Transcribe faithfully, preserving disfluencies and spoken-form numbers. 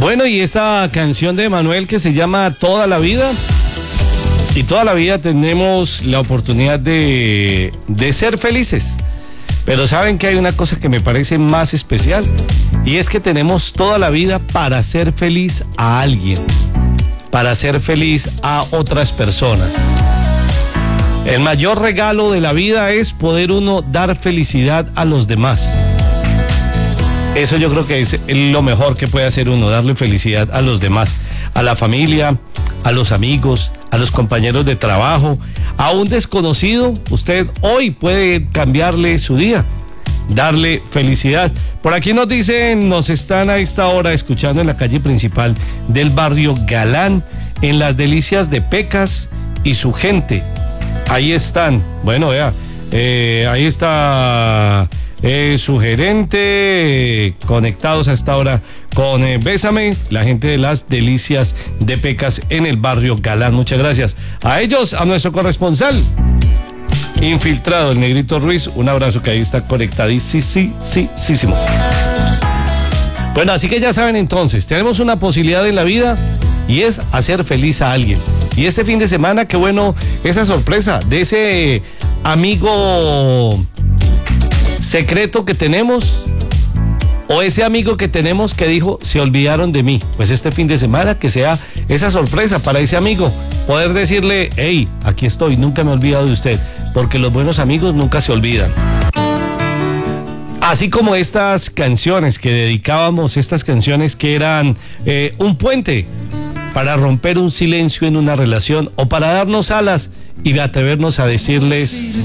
Bueno, y esta canción de Manuel que se llama Toda la Vida. Y toda la vida tenemos la oportunidad de, de ser felices. Pero saben que hay una cosa que me parece más especial. Y es que tenemos toda la vida para hacer feliz a alguien. Para hacer feliz a otras personas. El mayor regalo de la vida es poder uno dar felicidad a los demás. Eso yo creo que es lo mejor que puede hacer uno, darle felicidad a los demás, a la familia, a los amigos, a los compañeros de trabajo, a un desconocido. Usted hoy puede cambiarle su día, darle felicidad. Por aquí nos dicen, nos están a esta hora escuchando en la calle principal del barrio Galán, en Las Delicias de Pecas y su gente. Ahí están, bueno, vea, eh, ahí está eh, su gerente, eh, conectados a esta hora con eh, Bésame, la gente de Las Delicias de Pecas en el barrio Galán. Muchas gracias a ellos, a nuestro corresponsal infiltrado, el Negrito Ruiz, un abrazo, que ahí está conectadísimo. Bueno, así que ya saben entonces, tenemos una posibilidad en la vida y es hacer feliz a alguien. Y este fin de semana, qué bueno esa sorpresa de ese amigo secreto que tenemos, o ese amigo que tenemos que dijo, se olvidaron de mí. Pues este fin de semana que sea esa sorpresa para ese amigo, poder decirle, hey, aquí estoy, nunca me he olvidado de usted, porque los buenos amigos nunca se olvidan. Así como estas canciones que dedicábamos, estas canciones que eran eh, un puente para romper un silencio en una relación o para darnos alas y atrevernos a decirles